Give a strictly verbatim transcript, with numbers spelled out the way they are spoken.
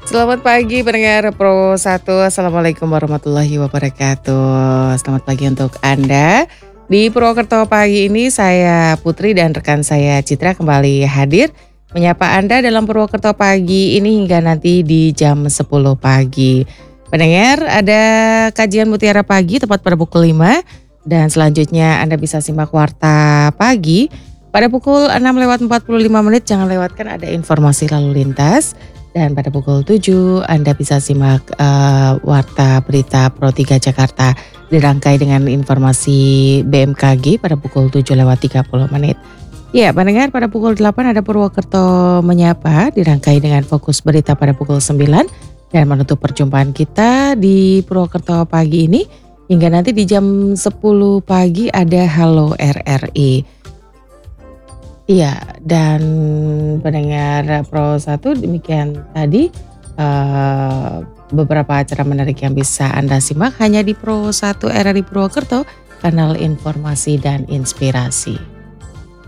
Selamat pagi pendengar Pro satu, Assalamualaikum warahmatullahi wabarakatuh. Selamat pagi untuk Anda. Di Purwokerto pagi ini saya Putri dan rekan saya Citra kembali hadir menyapa Anda dalam Purwokerto pagi ini hingga nanti di jam sepuluh pagi. Pendengar, ada kajian Mutiara Pagi tepat pada pukul lima dan selanjutnya Anda bisa simak Warta Pagi pada pukul enam lewat empat puluh lima menit. Jangan lewatkan ada informasi lalu lintas. Dan pada pukul tujuh Anda bisa simak uh, Warta Berita Pro tiga Jakarta dirangkai dengan informasi B M K G pada pukul tujuh lewat tiga puluh menit. Ya, pendengar, pada pukul delapan ada Purwokerto Menyapa dirangkai dengan fokus berita pada pukul sembilan dan menutup perjumpaan kita di Purwokerto pagi ini hingga nanti di jam sepuluh pagi ada Halo R R I. Iya, dan pendengar Pro satu demikian tadi uh, beberapa acara menarik yang bisa Anda simak hanya di Pro satu R R I Purwokerto, kanal informasi dan inspirasi.